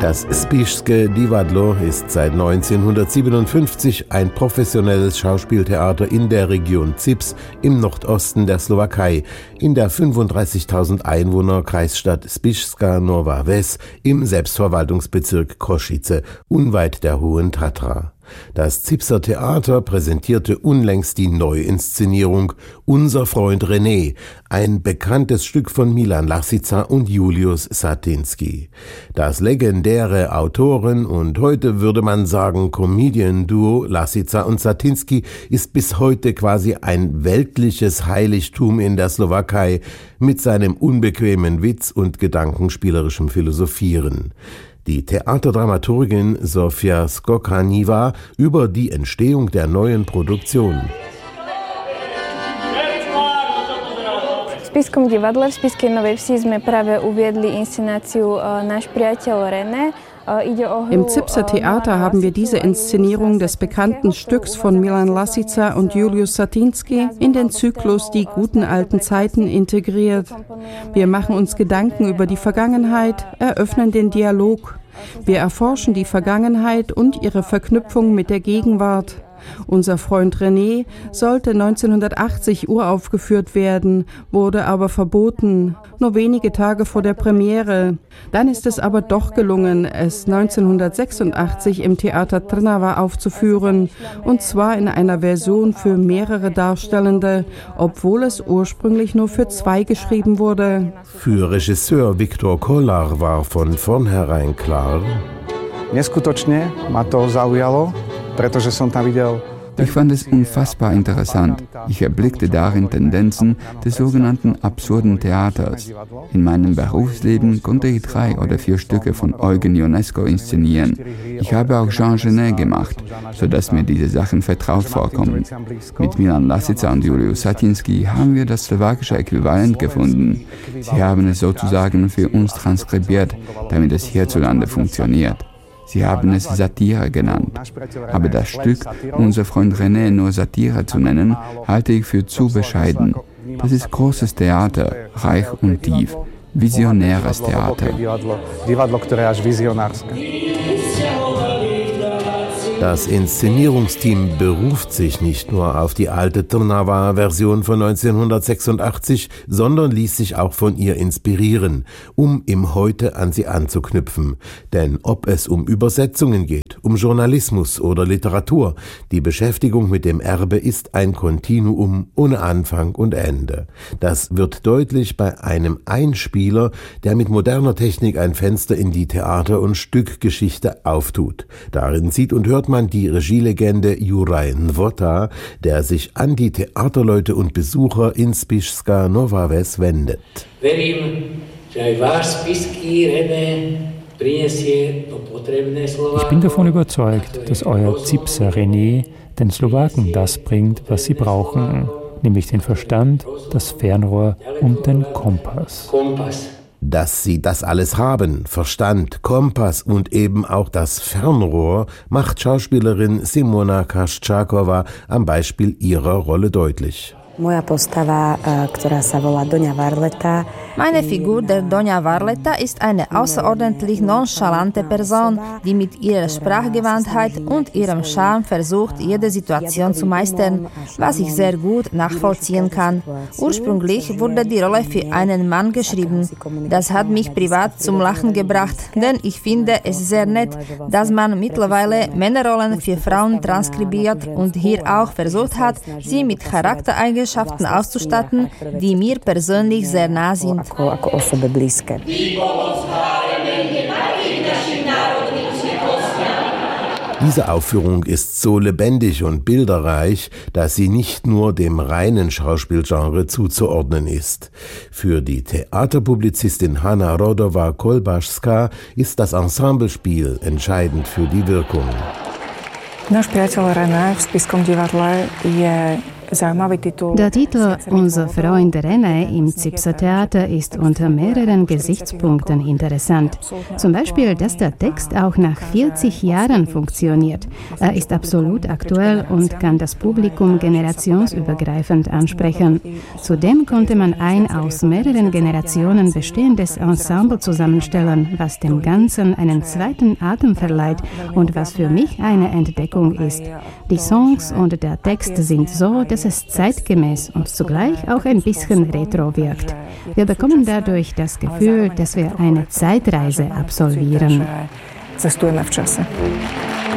Das Spišské divadlo ist seit 1957 ein professionelles Schauspieltheater in der Region Zips im Nordosten der Slowakei, in der 35.000 Einwohner Kreisstadt Spišská Nová Ves im Selbstverwaltungsbezirk Košice, unweit der Hohen Tatra. Das Zipser Theater präsentierte unlängst die Neuinszenierung Unser Freund René, ein bekanntes Stück von Milan Lasica und Julius Satinski. Das legendäre Autoren- und heute würde man sagen Comedian-Duo Lasica und Satinski ist bis heute quasi ein weltliches Heiligtum in der Slowakei mit seinem unbequemen Witz und gedankenspielerischem Philosophieren. Die Theaterdramaturgin Sofia Skokaniva über die Entstehung der neuen Produktion. V Spišskom divadle v Spišskej Novej Vsi sme práve uviedli inscenáciu Náš priateľ René. Im Zipser Theater haben wir diese Inszenierung des bekannten Stücks von Milan Lasica und Julius Satinski in den Zyklus Die guten alten Zeiten integriert. Wir machen uns Gedanken über die Vergangenheit, eröffnen den Dialog. Wir erforschen die Vergangenheit und ihre Verknüpfung mit der Gegenwart. Unser Freund René sollte 1980 uraufgeführt werden, wurde aber verboten, nur wenige Tage vor der Premiere. Dann ist es aber doch gelungen, es 1986 im Theater Trnava aufzuführen, und zwar in einer Version für mehrere Darstellende, obwohl es ursprünglich nur für 2 geschrieben wurde. Für Regisseur Viktor Kolar war von vornherein klar: Neskutočne ma to zaujalo. Ich fand es unfassbar interessant. Ich erblickte darin Tendenzen des sogenannten absurden Theaters. In meinem Berufsleben konnte ich 3 oder 4 Stücke von Eugen Ionesco inszenieren. Ich habe auch Jean Genet gemacht, sodass mir diese Sachen vertraut vorkommen. Mit Milan Lasica und Julius Satinski haben wir das slowakische Äquivalent gefunden. Sie haben es sozusagen für uns transkribiert, damit es hierzulande funktioniert. Sie haben es Satire genannt. Aber das Stück, Unser Freund René, nur Satire zu nennen, halte ich für zu bescheiden. Das ist großes Theater, reich und tief, visionäres Theater. Das Inszenierungsteam beruft sich nicht nur auf die alte Trnava-Version von 1986, sondern ließ sich auch von ihr inspirieren, um im Heute an sie anzuknüpfen. Denn ob es um Übersetzungen geht, um Journalismus oder Literatur, die Beschäftigung mit dem Erbe ist ein Kontinuum ohne Anfang und Ende. Das wird deutlich bei einem Einspieler, der mit moderner Technik ein Fenster in die Theater- und Stückgeschichte auftut. Darin sieht und hört man die Regielegende Juraj Nvota, der sich an die Theaterleute und Besucher in Spišská Nová Ves wendet. Ich bin davon überzeugt, dass euer Zipser René den Slowaken das bringt, was sie brauchen, nämlich den Verstand, das Fernrohr und den Kompass. Dass sie das alles haben, Verstand, Kompass und eben auch das Fernrohr, macht Schauspielerin Simona Kaščáková am Beispiel ihrer Rolle deutlich. Meine Figur, der Donja Varleta, ist eine außerordentlich nonchalante Person, die mit ihrer Sprachgewandtheit und ihrem Charme versucht, jede Situation zu meistern, was ich sehr gut nachvollziehen kann. Ursprünglich wurde die Rolle für einen Mann geschrieben. Das hat mich privat zum Lachen gebracht, denn ich finde es sehr nett, dass man mittlerweile Männerrollen für Frauen transkribiert und hier auch versucht hat, sie mit Charaktereigenschaften auszustatten, die mir persönlich sehr nah sind. Diese Aufführung ist so lebendig und bilderreich, dass sie nicht nur dem reinen Schauspielgenre zuzuordnen ist. Für die Theaterpublizistin Hanna Rodowa-Kolbašská ist das Ensemblespiel entscheidend für die Wirkung. Náš priateľ René v Spišskom divadle je Der Titel Unser Freund René im Zipser Theater ist unter mehreren Gesichtspunkten interessant. Zum Beispiel, dass der Text auch nach 40 Jahren funktioniert. Er ist absolut aktuell und kann das Publikum generationsübergreifend ansprechen. Zudem konnte man ein aus mehreren Generationen bestehendes Ensemble zusammenstellen, was dem Ganzen einen zweiten Atem verleiht und was für mich eine Entdeckung ist. Die Songs und der Text sind so, dass es zeitgemäß und zugleich auch ein bisschen retro wirkt. Wir bekommen dadurch das Gefühl, dass wir eine Zeitreise absolvieren. Zestujeme v čase.